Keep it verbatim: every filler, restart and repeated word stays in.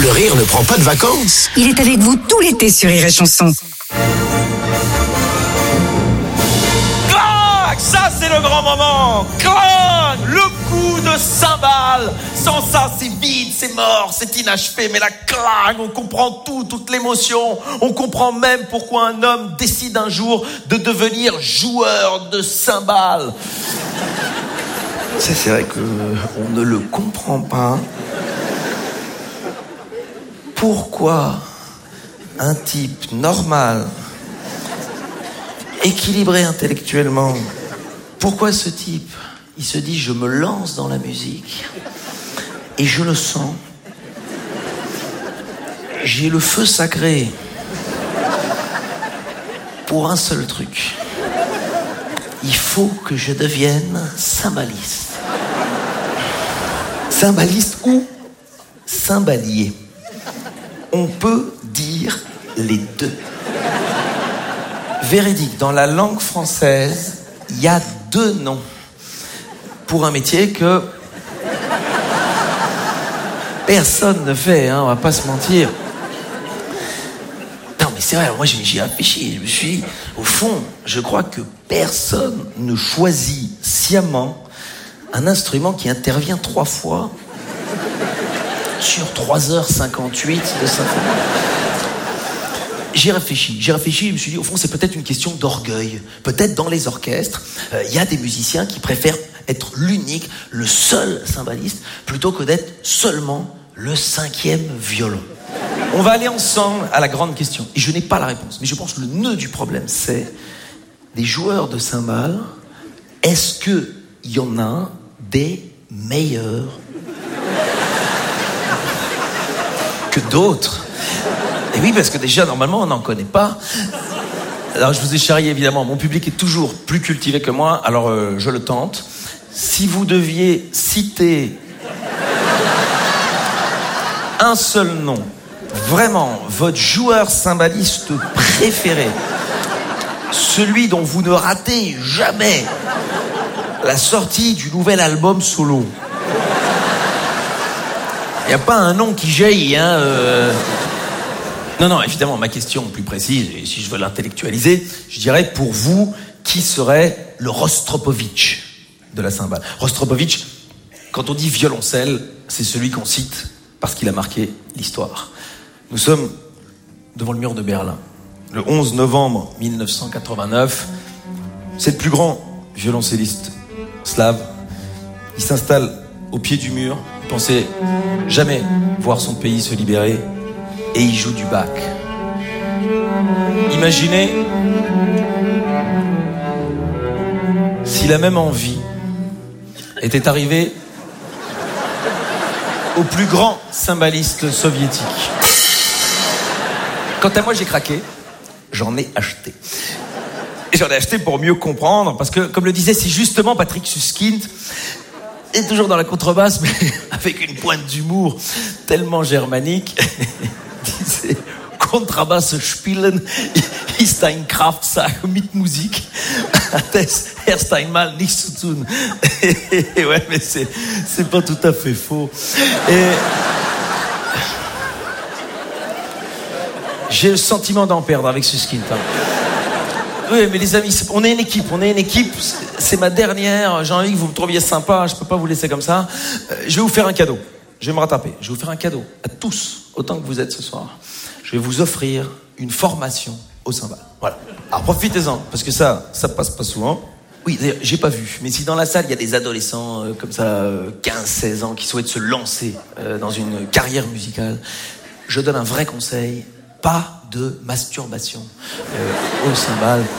Le rire ne prend pas de vacances. Il est avec vous tout l'été sur Rire et Chanson. Clac, ça c'est le grand moment. Clac, le coup de cymbale. Sans ça c'est vide, c'est mort, c'est inachevé. Mais la clac, on comprend tout, toute l'émotion. On comprend même pourquoi un homme décide un jour de devenir joueur de cymbale. Ça c'est vrai que on ne le comprend pas. Pourquoi un type normal, équilibré intellectuellement, pourquoi ce type, il se dit je me lance dans la musique et je le sens, j'ai le feu sacré pour un seul truc, il faut que je devienne cymbaliste. Cymbaliste ou cymbalier. On peut dire les deux. Véridique, dans la langue française, il y a deux noms pour un métier que personne ne fait, hein, on va pas se mentir. Non mais c'est vrai, moi j'y ai réfléchi, je me suis dit, au fond, je crois que personne ne choisit sciemment un instrument qui intervient trois fois sur trois heures cinquante-huit de symphonie. J'ai réfléchi, j'ai réfléchi, je me suis dit, au fond, c'est peut-être une question d'orgueil. Peut-être dans les orchestres, il euh, y a des musiciens qui préfèrent être l'unique, le seul cymbaliste, plutôt que d'être seulement le cinquième violon. On va aller ensemble à la grande question. Et je n'ai pas la réponse, mais je pense que le nœud du problème, c'est des joueurs de cymbales, est-ce qu'il y en a des meilleurs que d'autres? Et oui, parce que déjà, normalement, on n'en connaît pas. Alors, je vous ai charrié, évidemment. Mon public est toujours plus cultivé que moi, alors euh, je le tente. Si vous deviez citer un seul nom, vraiment, votre joueur cymbaliste préféré, celui dont vous ne ratez jamais la sortie du nouvel album solo. Il n'y a pas un nom qui jaillit, hein. Euh... Non, non, évidemment, ma question plus précise, et si je veux l'intellectualiser, je dirais pour vous, qui serait le Rostropovitch de la cymbale? Rostropovitch, quand on dit violoncelle, c'est celui qu'on cite parce qu'il a marqué l'histoire. Nous sommes devant le mur de Berlin. Le onze novembre mille neuf cent quatre-vingt-neuf, c'est le plus grand violoncelliste slave. Il s'installe au pied du mur. Il pensait jamais voir son pays se libérer. Et il joue du Bach. Imaginez si la même envie était arrivée au plus grand cymbaliste soviétique. Quant à moi, j'ai craqué. J'en ai acheté. Et j'en ai acheté pour mieux comprendre, parce que, comme le disait si justement Patrick Suskind, et toujours dans la contrebasse, mais avec une pointe d'humour tellement germanique, disait Kontrabass spielen ist ein Kraftsache mit Musik. Das erst einmal nichts zu tun. Et ouais, mais c'est, c'est pas tout à fait faux. Et j'ai le sentiment d'en perdre avec Suskind. Oui, mais les amis, on est une équipe, on est une équipe. C'est ma dernière. J'ai envie que vous me trouviez sympa. Je peux pas vous laisser comme ça. Je vais vous faire un cadeau. Je vais me rattraper. Je vais vous faire un cadeau à tous, autant que vous êtes ce soir. Je vais vous offrir une formation au cymbale. Voilà. Alors profitez-en, parce que ça, ça passe pas souvent. Oui, d'ailleurs, j'ai pas vu. Mais si dans la salle, il y a des adolescents euh, comme ça, euh, quinze seize ans, qui souhaitent se lancer euh, dans une carrière musicale, je donne un vrai conseil. Pas de masturbation euh, au cymbale.